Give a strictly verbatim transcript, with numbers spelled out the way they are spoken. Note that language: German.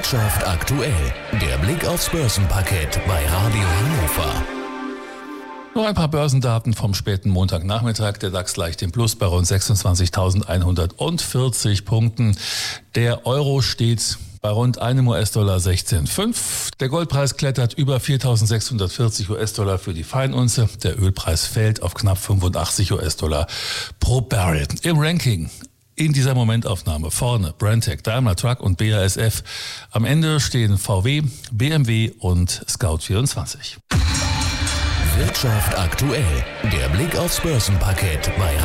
Wirtschaft aktuell. Der Blick aufs Börsenparkett bei Radio Hannover. Nur ein paar Börsendaten vom späten Montagnachmittag. Der DAX leicht im Plus bei rund sechsundzwanzigtausendeinhundertvierzig Punkten. Der Euro steht bei rund einem U S-Dollar sechzehn Komma fünf. Der Goldpreis klettert über viertausendsechshundertvierzig U S-Dollar für die Feinunze. Der Ölpreis fällt auf knapp fünfundachtzig U S-Dollar pro Barrel. Im Ranking in dieser Momentaufnahme vorne Brenntag, Daimler Truck und B A S F. Am Ende stehen V W, B M W und Scout vierundzwanzig. Wirtschaft aktuell. Der Blick aufs Börsenparkett bei